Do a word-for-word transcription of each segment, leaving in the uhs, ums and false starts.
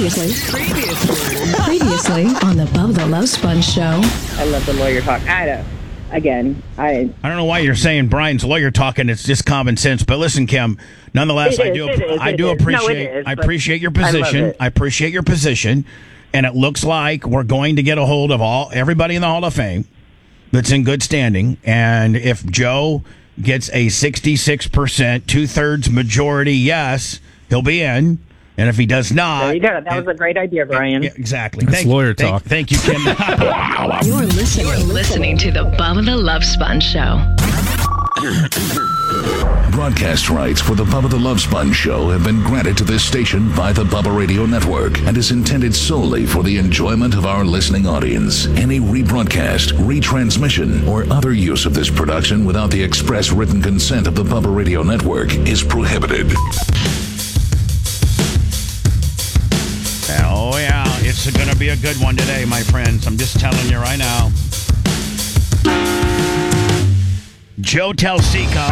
Previously. Previously. Previously on the Bubba the Love Sponge Show. I love the lawyer talk. I don't. Again, I. I don't know why you're saying Brian's lawyer talking. It's just common sense. But listen, Kim. Nonetheless, It I is, do. it is, I it do is. appreciate. No, it is, I but appreciate your I love position. it. I appreciate your position, and it looks like we're going to get a hold of all everybody in the Hall of Fame that's in good standing. And if Joe gets a sixty-six percent, two thirds majority, yes, he'll be in. And if he does not, There you go. That was a great idea, Brian. Yeah, exactly. That's Thank, lawyer thank- talk. Thank you, Kim. You're listening. You're listening to the Bubba the Love Sponge Show. Broadcast rights for the Bubba the Love Sponge Show have been granted to this station by the Bubba Radio Network and is intended solely for the enjoyment of our listening audience. Any rebroadcast, retransmission, or other use of this production without the express written consent of the Bubba Radio Network is prohibited. Oh, yeah. It's going to be a good one today, my friends. I'm just telling you right now. Joe Telsica,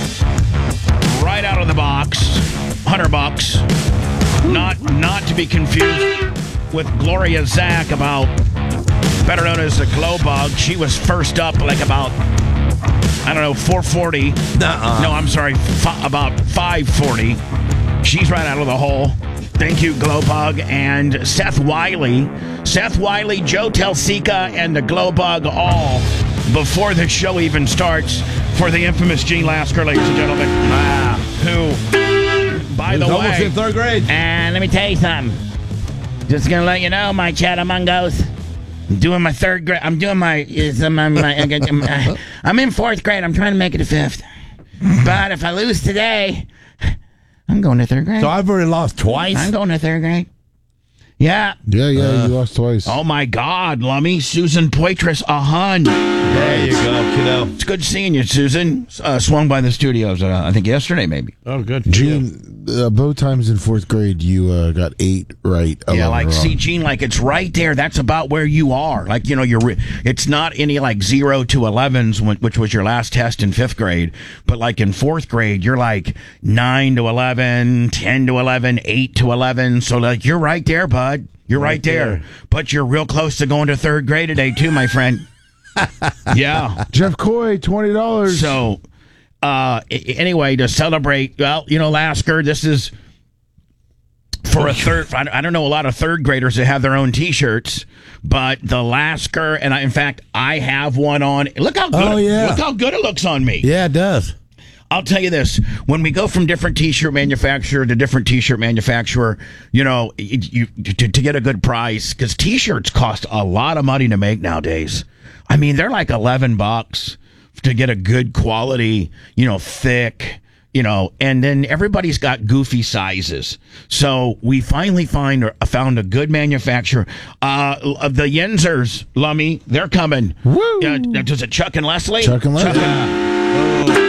right out of the box, one hundred bucks. Not, not to be confused with Gloria Zach, about, better known as the Glow Bug. She was first up like about, I don't know, four forty. Nuh-uh. No, I'm sorry, f- about five forty. She's right out of the hole. Thank you, Glowbug. And Seth Wiley. Seth Wiley, Joe Telsica, and the Glowbug all before the show even starts for the infamous Gene Lasker, ladies and gentlemen. Ah, who, by the almost way, in third grade. And let me tell you something. Just gonna let you know, my Chattamungos. I'm doing my third grade. I'm doing my. Is um, my, my I'm in fourth grade. I'm trying to make it to fifth. But if I lose today, I'm going to third grade. So I've already lost twice. I'm going to third grade. Yeah. Yeah, yeah, Uh, you lost twice. Oh, my God, Lummy. Susan Poitras, a hun. There you go, kiddo. It's good seeing you, Susan. Uh, swung by the studios, uh, I think yesterday, maybe. Oh, good. Gene, uh, both times in fourth grade, you uh, got eight right. Yeah, eleven like, wrong. see, Gene, like, it's right there. That's about where you are. Like, you know, you're. Re- it's not any, like, zero to elevens, when, which was your last test in fifth grade. But, like, in fourth grade, you're, like, nine to eleven, ten to eleven, eight to eleven. So, like, you're right there, bud. You're right, right there. there. But you're real close to going to third grade today, too, my friend. Yeah. Jeff Coy, twenty dollars. So, uh, anyway, to celebrate, well, you know, Lasker, this is for a third. I don't know a lot of third graders that have their own T-shirts, but the Lasker, and I, in fact, I have one on. Look how good! Oh, yeah. Look how good it looks on me. Yeah, it does. I'll tell you this: when we go from different T-shirt manufacturer to different T-shirt manufacturer, you know, you, you to, to get a good price, because T-shirts cost a lot of money to make nowadays. I mean, they're like eleven bucks to get a good quality, you know, thick, you know, and then everybody's got goofy sizes. So we finally find found a good manufacturer. Uh, the Yenzers, Lummy, they're coming. Woo! Uh, does it Chuck and Leslie? Chuck and Leslie. Chuck and-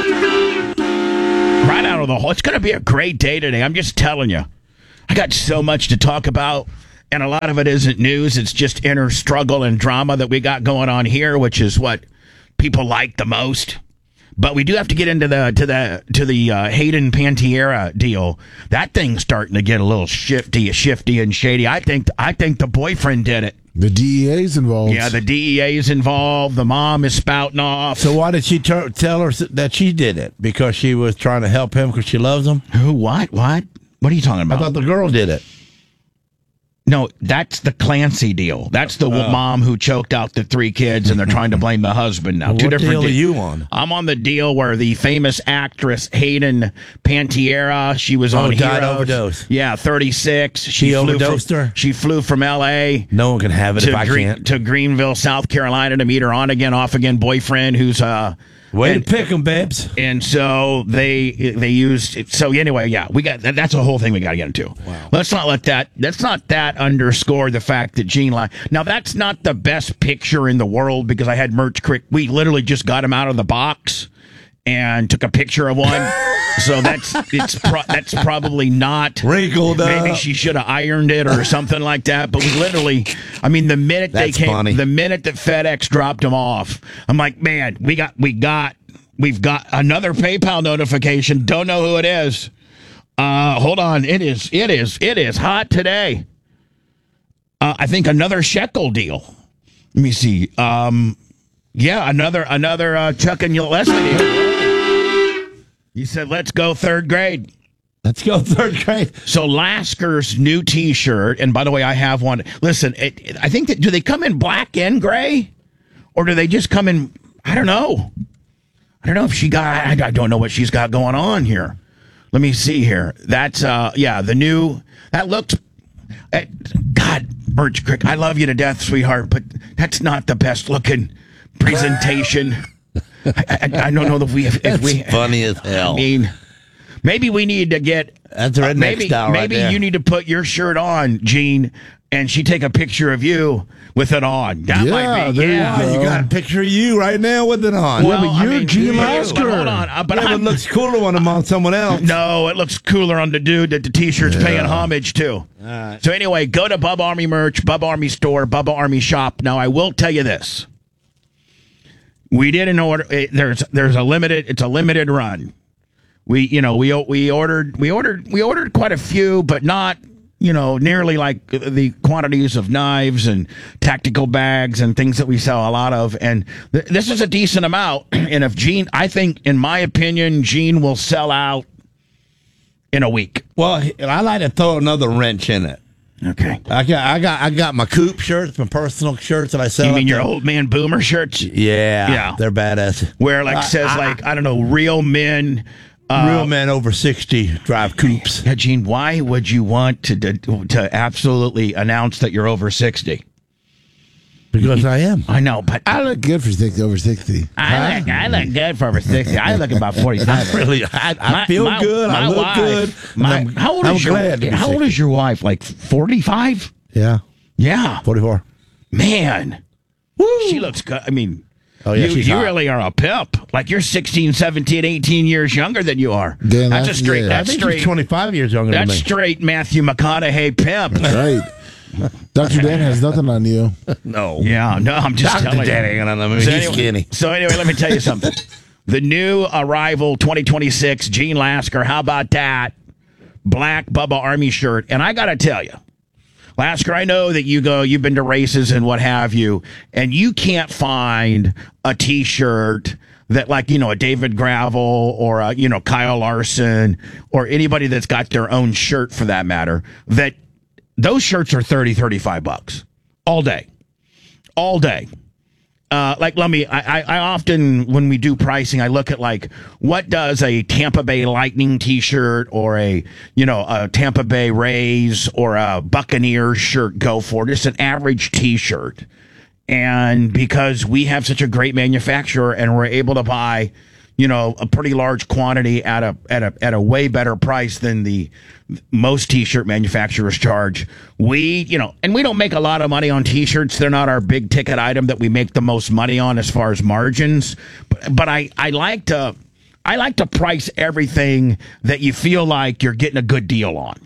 Right out of the hole. It's going to be a great day today. I'm just telling you. I got so much to talk about, and a lot of it isn't news. It's just inner struggle and drama that we got going on here, which is what people like the most. But we do have to get into the to the to the uh, Hayden Panettiere deal. That thing's starting to get a little shifty, shifty and shady. I think I think the boyfriend did it. The D E A's involved. Yeah, the D E A is involved. The mom is spouting off. So why did she ter- tell her that she did it? Because she was trying to help him because she loves him? Who? What? What? What are you talking about? I thought the girl did it. No, that's the Clancy deal. That's the Oh. mom who choked out the three kids, and they're trying to blame the husband now. Well, Two what different deal de- are you on? I'm on the deal where the famous actress Hayden Panettiere, she was on Oh, died Heroes. overdose. Yeah, thirty-six. She flew overdosed from, her? She flew from L A No one can have it to, if I Green- can't. to Greenville, South Carolina, to meet her on again, off again boyfriend, who's uh. Way and, to pick them, babes. And so they they used so anyway, yeah, we got that, that's a whole thing we got to get into. Wow. Let's not let that let's not that underscore the fact that Gene Line. Now that's not the best picture in the world because I had Merch Crick. We literally just got him out of the box and took a picture of one. So that's it's pro, that's probably not Wrinkled up. Maybe she should have ironed it or something like that. But we literally, I mean, the minute That's they came, funny. the minute that FedEx dropped them off, I'm like, man, we got, we got, we've got another PayPal notification. Don't know who it is. Uh, hold on, it is, it is, it is hot today. Uh, I think another shekel deal. Let me see. Um, yeah, another another uh, Chuck and Leslie deal. You said, let's go third grade. Let's go third grade. So Lasker's new T-shirt, and by the way, I have one. Listen, it, it, I think that, do they come in black and gray? Or do they just come in, I don't know. I don't know if she got, I, I don't know what she's got going on here. Let me see here. That's, uh, yeah, the new, that looks, uh, God, Birch Creek, I love you to death, sweetheart, but that's not the best looking presentation. I, I, I don't know if we, if That's we, funny as hell. I mean, maybe we need to get, That's right uh, maybe, next style right maybe there. you need to put your shirt on, Gene, and she take a picture of you with it on. That Yeah, might be, there you yeah. go. You got a picture of you right now with it on. Well, but I you're mean, Gene you- Lasker. Hold on, uh, but yeah, but I'm, it looks cooler when I'm on someone else. no, it looks cooler on the dude that the T-shirt's paying homage to. right. So anyway, go to Bubba Army merch, Bubba Army store, Bubba Army shop. Now I will tell you this: we did an order. It, there's there's a limited. It's a limited run. We you know we we ordered we ordered we ordered quite a few, but not you know nearly like the quantities of knives and tactical bags and things that we sell a lot of. And th- this is a decent amount. And if Gene, I think, in my opinion, Gene will sell out in a week. Well, I like to throw another wrench in it. Okay. I got, I got, I got my Coop shirts, my personal shirts that I sell. You mean at your the- old man boomer shirts? Yeah, Yeah. they're badass. Where like says I- like I don't know, real men. Uh, Real men over sixty drive Coops. Yeah, Gene, why would you want to to, to absolutely announce that you're over sixty? Because I am. I know, but I look good for sixty, over sixty. I look I look good for over sixty. I look about forty-five. Really, I, I My- feel my- good. my I look wife- good. My, and I'm, how old I'm is your glad to be How old sixty. is your wife? Like forty-five? Yeah, Yeah, forty-four. man. She looks good. I mean, Oh, yeah, you, she's you hot. really are a pimp. Like you're sixteen, seventeen, eighteen years younger than you are. Dan, that's a that's- straight. yeah. I That's think straight. she's twenty-five years younger than That's me. straight Matthew McConaughey pimp. Right. Doctor Dan has nothing on you. No. Yeah, no, I'm just Doctor telling Dan you. ain't gonna- I mean, So he's anyway, skinny. So anyway, let me tell you something. The new arrival twenty twenty-six Gene Lasker. How about that? Black Bubba Army shirt. And I got to tell you, Lasker, I know that you go, you've been to races and what have you, and you can't find a T-shirt that, like, you know, a David Gravel or a, you know, Kyle Larson or anybody that's got their own shirt for that matter, that those shirts are thirty, thirty-five bucks all day, all day. Uh, like, let me, I, I, I often, when we do pricing, I look at like, what does a Tampa Bay Lightning t-shirt or a, you know, a Tampa Bay Rays or a Buccaneers shirt go for? Just an average t-shirt. And because we have such a great manufacturer and we're able to buy, you know, a pretty large quantity at a at a at a way better price than the most t-shirt manufacturers charge. We, you know, and we don't make a lot of money on t-shirts. They're not our big ticket item that we make the most money on as far as margins. But, but I I like to I like to price everything that you feel like you're getting a good deal on.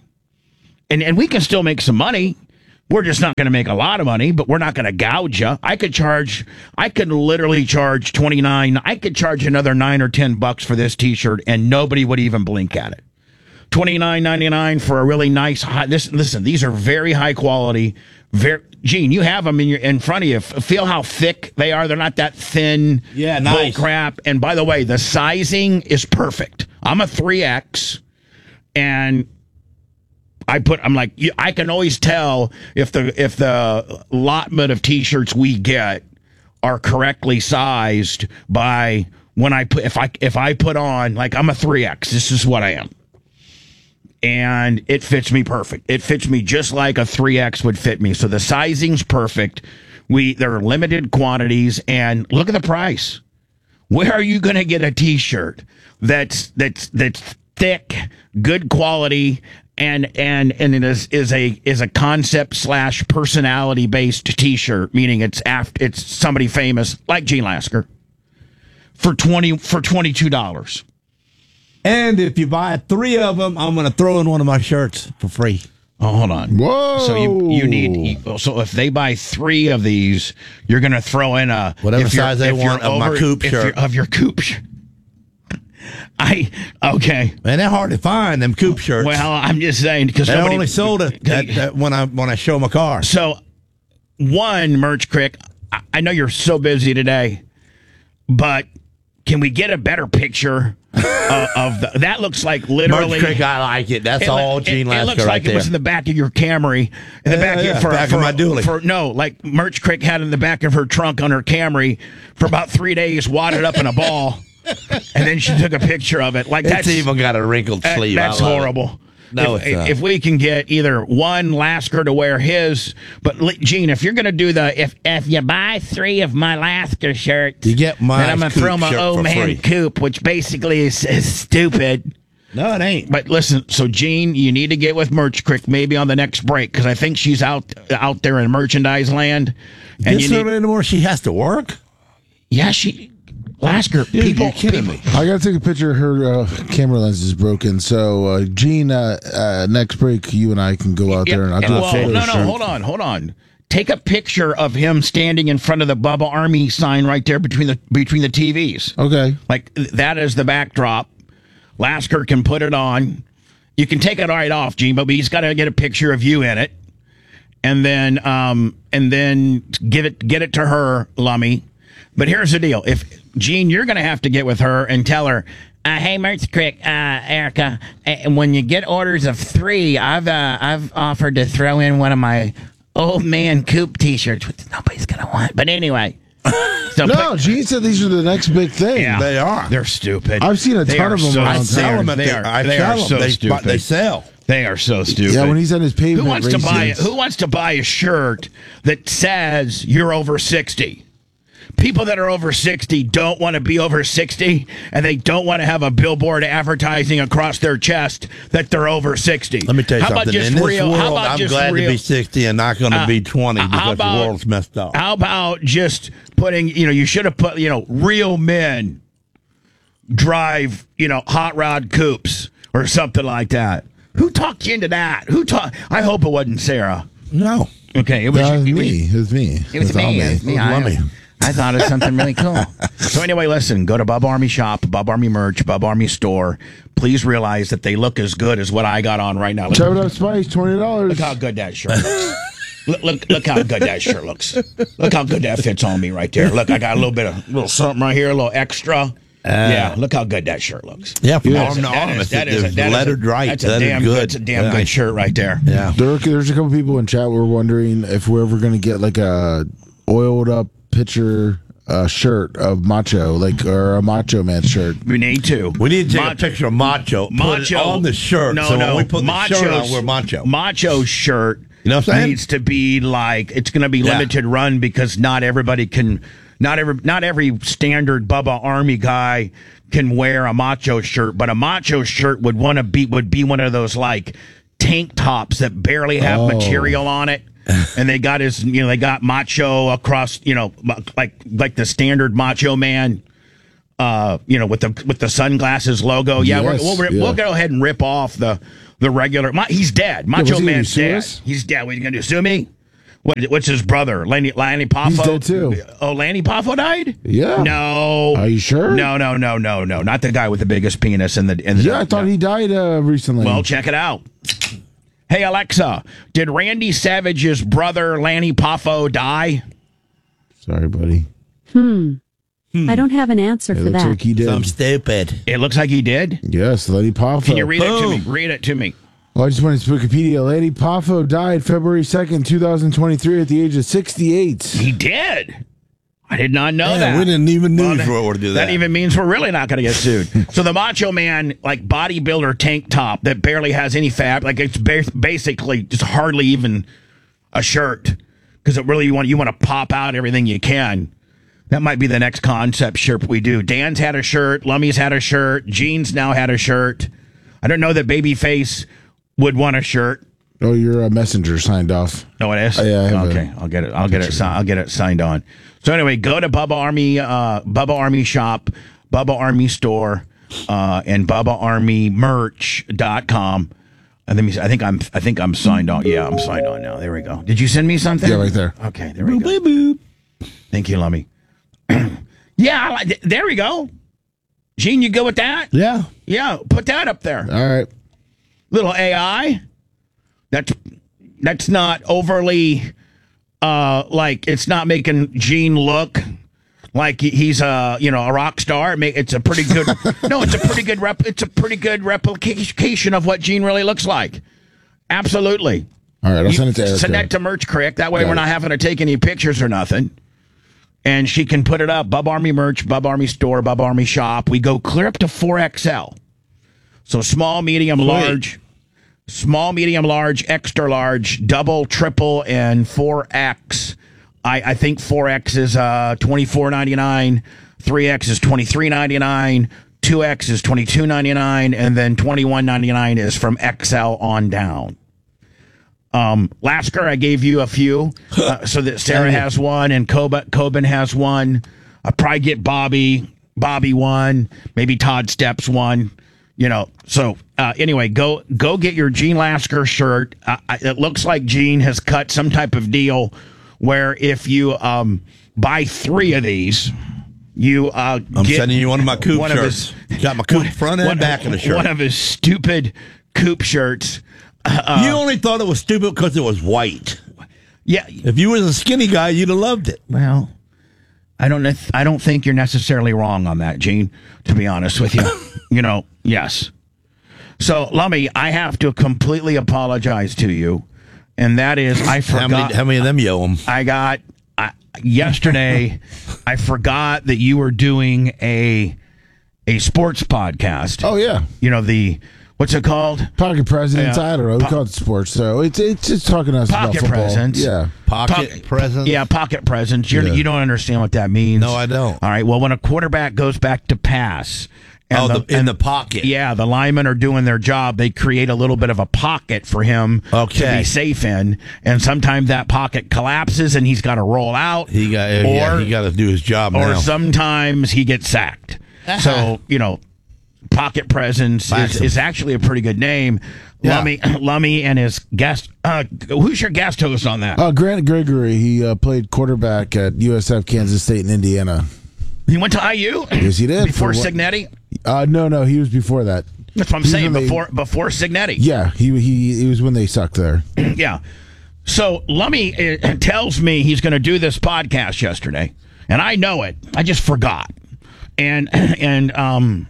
And and we can still make some money. We're just not going to make a lot of money, but we're not going to gouge you. I could charge, I could literally charge twenty-nine. I could charge another nine or ten bucks for this T-shirt, and nobody would even blink at it. twenty-nine ninety-nine for a really nice. High, this listen, these are very high quality. Very, Gene, you have them in your in front of you. F- Feel how thick they are. They're not that thin. Yeah, bull nice. crap. And by the way, the sizing is perfect. I'm a three X, and I put, I'm like, you- I can always tell if the if the allotment of T-shirts we get are correctly sized by when I put, if I if I put on, like, I'm a three X. This is what I am, and it fits me perfect. It fits me just like a three X would fit me. So the sizing's perfect. We there are limited quantities, and look at the price. Where are you going to get a T-shirt that's that's that's thick, good quality? And and and it is is a is a concept slash personality based T-shirt, meaning it's after it's somebody famous like Gene Lasker for twenty for twenty two dollars. And if you buy three of them, I'm going to throw in one of my shirts for free. Oh, hold on. Whoa. So you you need so if they buy three of these, you're going to throw in a Whatever if you're- size they if you're want of my Coop if shirt. you're- of your Coop shirt. I okay. Man, they're hard to find, them Coop shirts. Well, I'm just saying because they nobody only sold it at, at, when I when I show my car. So one, Merch Crick, I, I know you're so busy today, but can we get a better picture uh, of the, that? Looks like literally. Merch Crick, I like it. That's it, all Gene it, Lasker it looks right like there. it was in the back of your Camry. In the Yeah, back, yeah, for, back for, of my dually. For, no, like Merch Crick had in the back of her trunk on her Camry for about three days, wadded up in a ball, and then she took a picture of it. Like It's that's even got a wrinkled that- sleeve. That's I love it. horrible. No, if, it's not. if we can get either one Lasker to wear his, but li- Gene, if you're going to do the if if you buy three of my Lasker shirts, You get my then I'm going to Coop throw my shirt old for man free. Coop, which basically is, is stupid. No, it ain't. But listen, so Gene, you need to get with Merch Crick maybe on the next break because I think she's out out there in merchandise land. And This you little need, anymore, she has to work? yeah, she Lasker. Dude, people, you're kidding people, me. I gotta take a picture. Her uh, camera lens is broken. So, uh, Gene, uh, uh, next break, you and I can go out there and I'll do a well, photo no, no, shoot. hold on, hold on. Take a picture of him standing in front of the Bubba Army sign right there between the between the T Vs. Okay. Like that is the backdrop. Lasker can put it on. You can take it right off, Gene, but he's got to get a picture of you in it, and then um and then give it get it to her, Lummy. But here's the deal: if Gene, you're going to have to get with her and tell her, uh, "Hey, Merch Crick, uh, Erica, uh, when you get orders of three, I've uh, I've offered to throw in one of my old man Coop T-shirts, which nobody's going to want." But anyway, so No, put- Gene said these are the next big thing. yeah, They are. They're stupid. I've seen a They ton are of them so- around I town. sell them at They the, are- I they sell are them. so they, stupid. They sell. They are so stupid. Yeah, when he's on his pavement Who wants to buy it? races. Who wants to buy a shirt that says you're over sixty? People that are over sixty don't want to be over sixty, and they don't want to have a billboard advertising across their chest that they're over sixty. Let me tell you how something. About just In this real, how world, about I'm just glad real, to be sixty and not going to Uh, be twenty how because about- the world's messed up. How about just putting, you know, you should have put, you know, real men drive, you know, hot rod coupes or something like that. Who talked you into that? Who talked? I hope it wasn't Sarah. No. Okay, it was, That was it was- me. It was me. It was It's all me. It was me. It was I, Lummy. I thought it was something really cool. So anyway, listen, go to Bub Army Shop, Bub Army Merch, Bub Army Store. Please realize that they look as good as what I got on right now. Look, Chop it up spice, twenty dollars. look how good that shirt looks. Look, look, look how good that shirt looks. Look how good that fits on me right there. Look, I got a little bit of little something right here, a little extra. yeah, look how good that shirt looks. Yeah, from That arm is- to that arm. is- It's that is a- it's that is a- lettered right. That's a Lettered damn good. That's a damn Yeah. good shirt right there. Yeah. There, there's a couple people in chat were wondering if we're ever going to get like a oiled up picture uh, shirt of Macho, like or a Macho Man shirt. We need to. We need to take Macho- a picture of Macho, Macho put it on the shirt. No, so no. when we put the shirt on, Macho's- we're Macho. Macho's shirt You know what I'm saying? needs to be like it's going to be Yeah. limited run because not everybody can. Not every not every standard Bubba Army guy can wear a Macho shirt, but a Macho shirt would want to be would be one of those like tank tops that barely have Oh. material on it. And they got his, you know, they got Macho across, you know, like like the standard Macho Man, uh, you know, with the with the sunglasses logo. Yeah, Yes, we're, we'll rip, yeah. we'll go ahead and rip off the the regular. Ma- he's dead. Macho was he gonna Man's sue dead. us? He's dead. What are you gonna do? Sue me? What, what's his brother? Lanny Lanny Poffo. He's dead, too. Oh, Lanny Poffo died. Yeah. No. Are you sure? No, no, no, no, no. Not the guy with the biggest penis in the. In the Yeah, I thought no. he died uh, recently. Well, check it out. Hey Alexa, did Randy Savage's brother Lanny Poffo die? Sorry, buddy. I don't have an answer It for looks that. like he did. I'm stupid. It looks like he did. Yes, Lenny Poffo. Can you read it to me? Boom. Read it to me. Well, I just went to Wikipedia. Lenny Poffo died February second, twenty twenty-three at the age of sixty-eight. He did. I did not know Yeah, that. we didn't even Well, news report to do that. That even means we're really not going to get sued. So the Macho Man, like bodybuilder tank top that barely has any fat, like it's ba- basically just hardly even a shirt because it really you want you want to pop out everything you can. That might be the next concept shirt we do. Dan's had a shirt, Lummy's had a shirt, Gene's now had a shirt. I don't know that Babyface would want a shirt. Oh, your uh, messenger signed off. No, it is. Oh, yeah, I have okay, a I'll get it. I'll get it. Si- I'll get it signed on. So anyway, go to Bubba Army, uh, Bubba Army Shop, Bubba Army Store, uh, and Bubba Army Merch dot com. And let me. See, I think I'm. I think I'm signed on. Yeah, I'm signed on now. There we go. Did you send me something? Yeah, right there. Okay, there we go. Thank you, Lummy. yeah, I like- there we go. Gene, you go with that? Yeah. Yeah, put that up there. All right. Little A I. That's that's not overly uh, like it's not making Gene look like he- he's a you know a rock star. It ma- It's a pretty good. No, it's a pretty good rep. It's a pretty good replication of what Gene really looks like. Absolutely. All right, I'll You send it to Erica. Send that to Merch Crick. That way Got we're it. not having to take any pictures or nothing. And she can put it up. Bub Army Merch, Bub Army Store, Bub Army Shop. We go clear up to four X L. So small, medium, large. Small, medium, large, extra large, double, triple, and four X. I, I think four X is uh, twenty-four ninety-nine. three X is twenty-three ninety-nine. two X is twenty-two ninety-nine. And then twenty-one ninety-nine is from X L on down. Um, Lasker, I gave you a few, uh, so that Sarah has one and Coben, Coben has one. I'll probably get Bobby, Bobby one, maybe Todd Steps one, you know. So uh, anyway, go go get your Gene Lasker shirt. Uh, I- it looks like Gene has cut some type of deal where if you um, buy three of these, you uh, I'm get sending you one of my Coop one of shirts. his- Got my Coop front and one- back of the shirt. One of his stupid Coop shirts. you only thought it was stupid because it was white. Yeah. If you was a skinny guy, you'd have loved it. Well, I don't. nec- I don't think you're necessarily wrong on that, Gene. To be honest with you, you know, yes. So, Lummy, I have to completely apologize to you, and that is I How forgot. many, how many of them you owe 'em? I got I, yesterday. I forgot that you were doing a a sports podcast. Oh yeah, You know the what's it called? Pocket Presidents. Yeah. I don't know. We Po- call it sports, so it's it's just talking to us about Pocket football. Presidents. Yeah. Pocket Poc- presents? Yeah, pocket presents. You're, Yeah. You don't understand what that means. No, I don't. All right. Well, when a quarterback goes back to pass, and Oh, the- in the pocket. Yeah, the linemen are doing their job. They create a little bit of a pocket for him to Okay. be safe in, and sometimes that pocket collapses and he's got to roll out. He got or yeah, he got to do his job or now. sometimes he gets sacked. So you know, pocket presence is, Maxim. is actually a pretty good name. Yeah. Lummy, Lummy and his guest. Uh, who's your guest host on that? Uh, Grant Gregory. He uh, played quarterback at U S F Kansas State in Indiana. He went to I U. Yes, he did. Before For what- Signetti. Uh, no, no, he was before that. That's what I'm He was saying. when they- Before before Signetti. Yeah, he he it was when they sucked there. Yeah. So Lummy uh, tells me he's going to do this podcast yesterday, and I know it. I just forgot, and and um,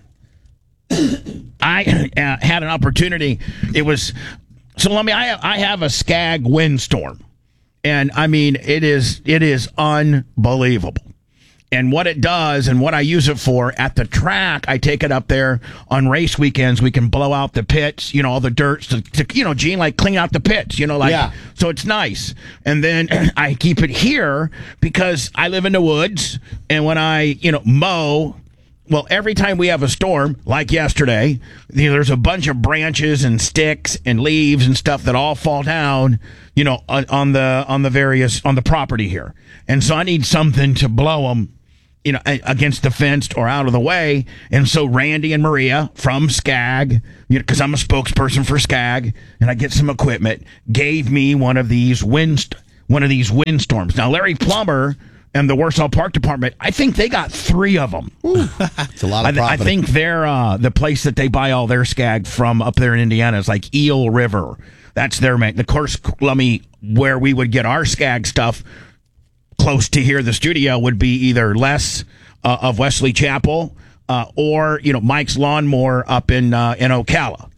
I uh, had an opportunity. It was so Lummy. I I have a Skag windstorm, and I mean it is it is unbelievable. And what it does and what I use it for at the track, I take it up there on race weekends. We can blow out the pits, you know, all the dirt to, to you know, Gene, like clean out the pits, you know, like, Yeah. so it's nice. And then I keep it here because I live in the woods. And when I, you know, mow, well, every time we have a storm, like yesterday, you know, there's a bunch of branches and sticks and leaves and stuff that all fall down, you know, on, on the on the various on the property here. And so I need something to blow them, you know, a- against the fence or out of the way. And so Randy and Maria from Skag, you know, because I'm a spokesperson for Skag, and I get some equipment, gave me one of these wind one of these windstorms. Now Larry Plummer and the Warsaw Park Department, I think they got three of them. It's a lot I, of th- I property. think they're uh, the place that they buy all their Skag from up there in Indiana is like Eel River. That's their main. Of course, Lummy, where we would get our Skag stuff close to here, the studio would be either Les uh, of Wesley Chapel uh, or you know Mike's Lawnmower up in uh, in Ocala.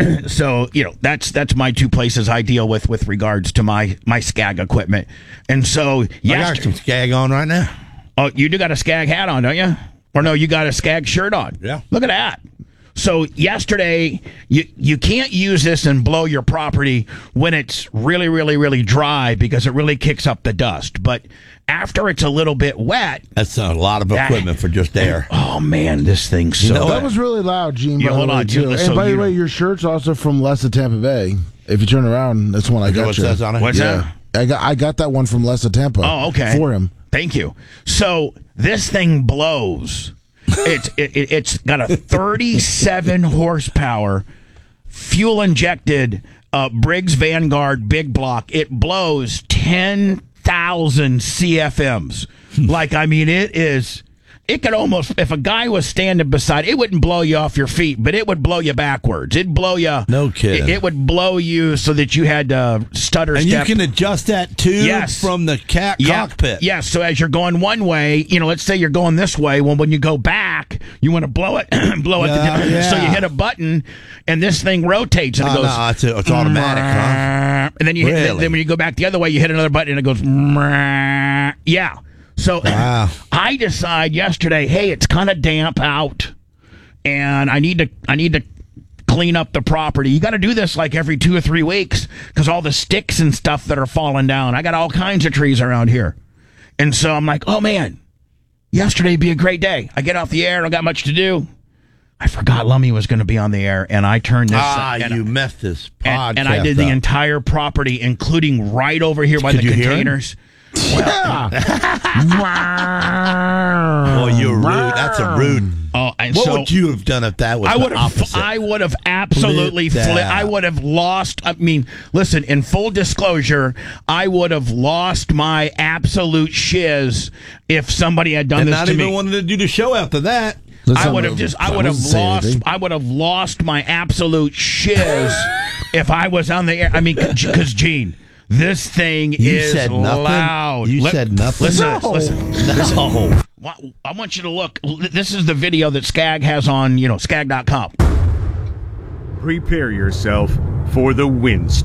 So you know that's that's my two places I deal with with regards to my my Skag equipment. And so I yes, got some Skag on right now. oh, you do got a Skag hat on, don't you? Or no, you got a Skag shirt on. Yeah. Look at that. So yesterday, you you can't use this and blow your property when it's really, really, really dry because it really kicks up the dust. But after it's a little bit wet, That's a lot of equipment for just air. oh man, this thing's so. know That was really loud, Gene. Yeah, by hold the way, on, too. Gene, And so by you the way, know- your shirt's also from Les of Tampa Bay. If you turn around, that's one I Is that got what you. it says on it? What's yeah, that? I got I got that one from Les of Tampa. Oh, okay. For him. Thank you. So this thing blows. It's it, it, it's got a thirty-seven horsepower fuel injected uh, Briggs Vanguard big block. It blows ten thousand C F Ms. Like I mean, it is. it could almost, if a guy was standing beside, it wouldn't blow you off your feet, but it would blow you backwards. It'd blow you. No kidding. It, it would blow you so that you had to stutter and step. you can adjust that too Yes. from the cat Yeah. cockpit. Yes. So as you're going one way, you know, let's say you're going this way. Well, when you go back, you want to blow it, blow it. Yeah, the different, yeah. So you hit a button, and this thing rotates, and it Oh, goes. no, it's, it's automatic, huh? And then you hit, Really? then when you go back the other way, you hit another button, and it goes. Yeah. So Wow. I decide yesterday, hey, it's kind of damp out, and I need to I need to clean up the property. You got to do this like every two or three weeks because all the sticks and stuff that are falling down. I got all kinds of trees around here, and so I'm like, oh man, yesterday'd be a great day. I get off the air, I don't got much to do. I forgot Lummy was going to be on the air, and I turned this. Ah, and, you messed this podcast and, and I did the up. entire property, including right over here by Could the you hear him? containers. Yeah. Oh, you're rude. That's a rude. Oh, and What so would you have done if that was I would the have. opposite? I would have absolutely. Flip Fli- that. I would have lost. I mean, listen. In full disclosure, I would have lost my absolute shiz if somebody had done and this not to even me. wanted to do the show after that. I would have just. I would have lost. Anything. I would have lost my absolute shiz if I was on the air. I mean, because Gene, this thing You is said nothing? loud. You said nothing? Listen, No. listen. No. Wa- I want you to look. This is the video that Skag has on, you know, skag dot com. Prepare yourself for the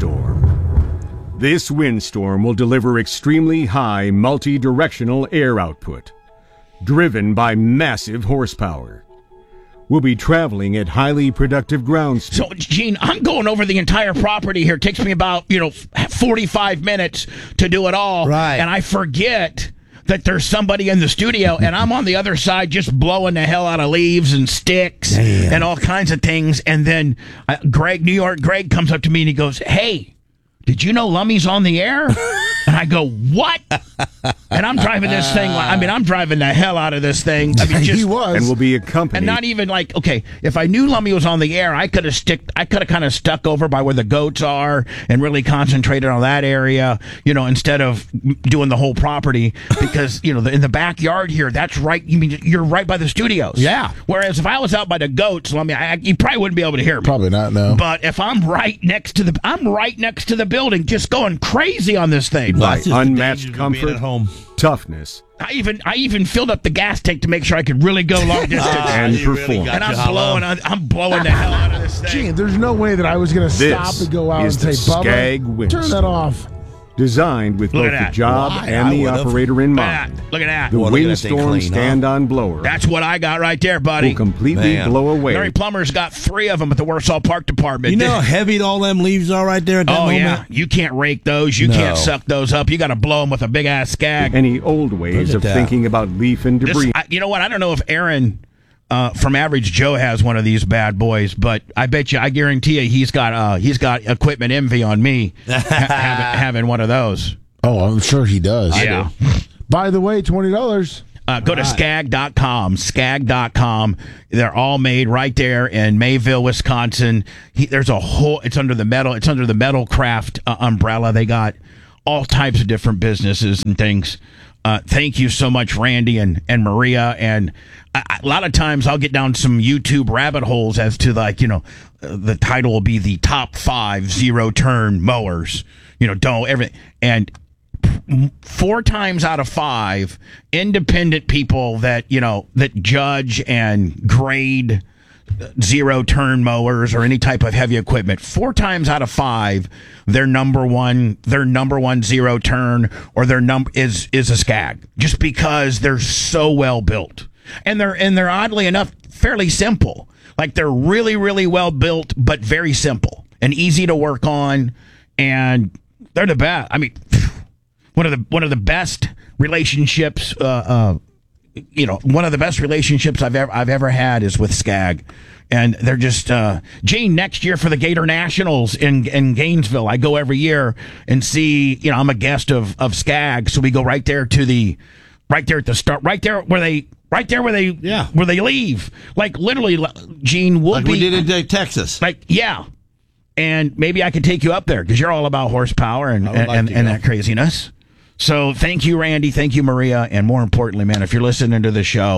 windstorm. This windstorm will deliver extremely high multi-directional air output, driven by massive horsepower. We'll be traveling at highly productive ground speed. So, Gene, I'm going over the entire property here. It takes me about, you know, forty-five minutes to do it all. Right. And I forget that there's somebody in the studio, and I'm on the other side just blowing the hell out of leaves and sticks Damn. and all kinds of things. And then uh, Greg, New York Greg, comes up to me and he goes, hey, did you know Lummy's on the air? And I go, what? And I'm driving this thing. like- I mean, I'm driving the hell out of this thing. I mean, just, he was. And will be accompanied. and not even like, okay, if I knew Lummy was on the air, I could have stick. I could have kind of stuck over by where the goats are and really concentrated on that area, you know, instead of doing the whole property because you know the, in the backyard here, that's right. You mean you're right by the studios? Yeah. Whereas if I was out by the goats, Lummy, I, you probably wouldn't be able to hear me. Probably not, no. But if I'm right next to the, I'm right next to the building, just going crazy on this thing. That's just the unmatched dangers of being comfort. at home. toughness, I even I even filled up the gas tank to make sure I could really go long distance. and you really perform. got and I'm you, blowing, Hollow. I'm blowing the hell out of this thing. Gee, there's no way that I was going to This stop and go out is and the say, Skag Bubba, Windstorm. turn that off. Designed with Look both at the that. job Why? and I the would've. operator in Look at mind. that. Look at that. The Well, look at that thing windstorm clean, huh? stand-on blower That's what I got right there, buddy. will completely Man. blow away. Larry Plummer's got three of them at the Warsaw Park Department. You know how heavy all them leaves are right there at that oh, moment? yeah. You can't rake those. You No. can't suck those up. You got to blow them with a big-ass skag. Any old ways Look at of that. thinking about leaf and This, debris. I, you know what? I don't know if Aaron uh, from Average Joe has one of these bad boys, but I bet you, I guarantee you, he's got uh, he's got equipment envy on me ha- having, having one of those. Oh, I'm sure he does. Yeah. By the way, twenty dollars. Uh, go to skag dot com, skag dot com. They're all made right there in Mayville, Wisconsin. He, there's a whole, it's under the metal, it's under the Metal Craft uh, umbrella. They got all types of different businesses and things. Uh, thank you so much, Randy and, and Maria. And I, I- a lot of times I'll get down some YouTube rabbit holes as to like, you know, uh, the title will be the top five zero turn mowers, you know, don't everything. And four times out of five, independent people that, you know, that judge and grade zero turn mowers or any type of heavy equipment, four times out of five, their number one, their number one zero turn or their number is, is a Skag, just because they're so well built. And they're, and they're oddly enough, fairly simple. Like they're really, really well built, but very simple and easy to work on. And they're the best. I mean, one of the, one of the best relationships, uh, uh, you know, one of the best relationships I've ever I've ever had is with Skag, and they're just uh, Gene. Next year for the Gator Nationals in in Gainesville, I go every year and see. You know, I'm a guest of of Skag, so we go right there to the, right there at the start, right there where they, right there where they, Yeah. where they leave. Like literally, Gene, we'll Like be we did in uh, Texas. like yeah, and maybe I could take you up there because you're all about horsepower and I would and, like and, to and go. that craziness. So thank you, Randy. Thank you, Maria. And more importantly, man, if you're listening to the show,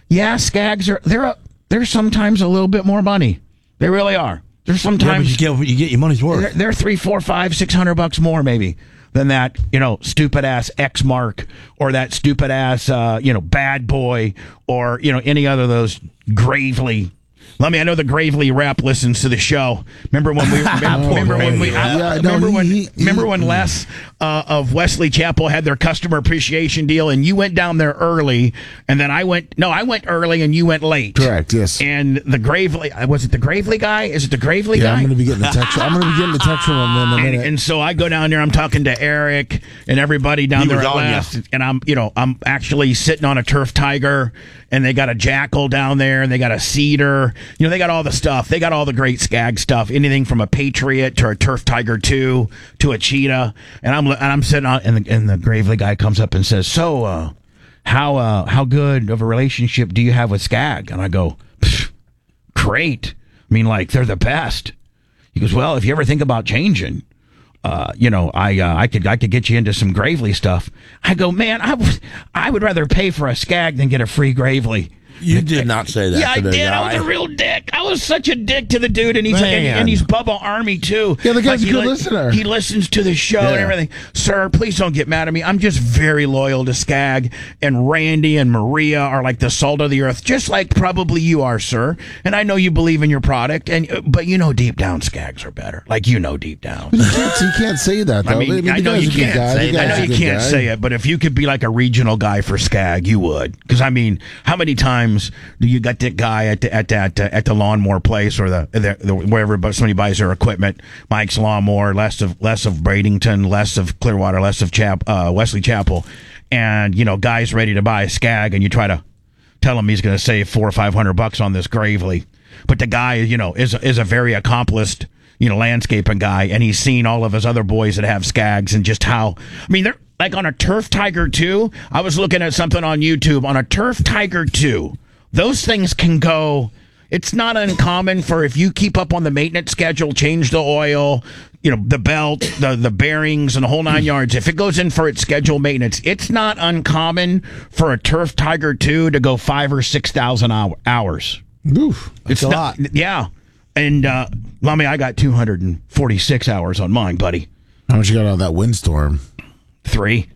yeah, skags are they're a, they're sometimes a little bit more money. They really are. They're sometimes yeah, but you get you get your money's worth. They're, they're three, four, five, six hundred bucks more maybe than that, you know, stupid ass X Mark or that stupid ass, uh, you know, Bad Boy or you know any other of those Gravely. Let me. I know the Gravely rep listens to the show. Remember when we? Remember, remember when we? I, Yeah, no, remember he- when? he- remember he- when Les uh, of Wesley Chapel had their customer appreciation deal, and you went down there early, and then I went. No, I went early, and you went late. Correct. Yes. And the Gravely was it the Gravely guy? Is it the Gravely Yeah, guy? I'm going to be getting a text. I'm going to be getting a text from him in a And, minute. and so I go down there. I'm talking to Eric and everybody down He there was at on ya. last, and I'm, you know, I'm actually sitting on a turf tiger, and they got a jackal down there, and they got a cedar. You know, they got all the stuff. They got all the great skag stuff. Anything from a Patriot to a turf tiger two to a cheetah. And I'm and I'm sitting on, and the, and the Gravely guy comes up and says, "So, uh, how uh, how good of a relationship do you have with skag?" And I go, "Pfft, great. I mean, like they're the best." He goes, "Well, if you ever think about changing, uh, you know, I uh, I could I could get you into some Gravely stuff." I go, "Man, I would I would rather pay for a skag than get a free Gravely." You did not say that. Yeah, I to the did. guy. I was a real dick. I was such a dick to the dude, and he's and, Man. and he's Bubba Army too. Yeah, the guy's he a good listener. He listens to the show and Yeah. everything. Sir, please don't get mad at me. I'm just very loyal to Skag, and Randy and Maria are like the salt of the earth, just like probably you are, sir. And I know you believe in your product, and but you know deep down Skags are better. Like you know deep down. But you can't, you can't say that, though. I mean, I the know guy's you a good can't guy. say The that. I guy's know a you good can't guy. say it, but if you could be like a regional guy for Skag, you would. Because I mean, how many times do you got that guy at the, at that uh, at the lawnmower place or the, the, the wherever but somebody buys their equipment? Mike's Lawnmower, less of less of Bradenton, less of Clearwater, less of Chap uh, Wesley Chapel, and you know, guys ready to buy a Skag, and you try to tell him he's going to save four or five hundred bucks on this Gravely, but the guy, you know, is is a very accomplished, you know, landscaping guy, and he's seen all of his other boys that have Skags and just how, I mean, they're like on a Turf Tiger two. I was looking at something on YouTube on a Turf Tiger two. Those things can go. It's not uncommon for if you keep up on the maintenance schedule, change the oil, you know, the belt, the the bearings, and the whole nine yards. If it goes in for its scheduled maintenance, it's not uncommon for a Turf Tiger two to go five or six thousand hours. Oof. It's a not, lot. Yeah. And, uh, well, I mean, I got two hundred forty-six hours on mine, buddy. How much you got on that windstorm? Three.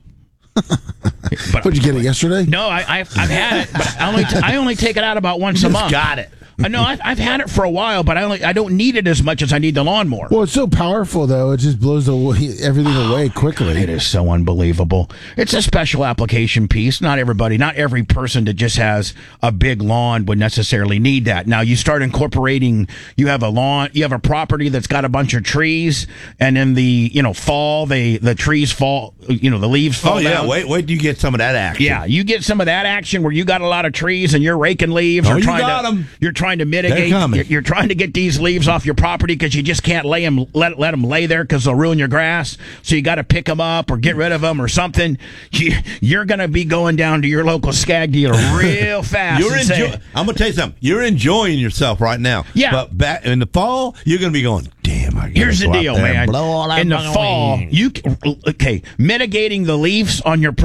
But Did you get it yesterday? no, I, I've, I've had it, but I only, t- I only take it out about once a month. got it. I know I've, I've had it for a while, but I only I don't need it as much as I need the lawnmower. Well, it's so powerful, though. It just blows away, everything away quickly. It is so unbelievable. It's a special application piece. Not everybody, not every person that just has a big lawn would necessarily need that. Now you start incorporating, you have a lawn, you have a property that's got a bunch of trees, and in the, you know, fall, they, the trees fall, you know, the leaves fall Oh yeah, down. wait, wait, till you get some of that action. Yeah, you get some of that action where you got a lot of trees and you're raking leaves. Oh, or you trying got to, 'em. You're trying to mitigate. They're coming. You're, you're trying to get these leaves off your property because you just can't lay them, let, let them lay there because they'll ruin your grass. So you got to pick them up or get rid of them or something. You, you're going to be going down to your local Skag dealer real fast. You're and say, enjoying. I'm gonna tell you something. You're enjoying yourself right now. Yeah. But back in the fall, you're gonna be going. Damn. I gotta Here's the go out deal, there and man. blow all that In the fucking fall, wind." you c- okay mitigating the leaves on your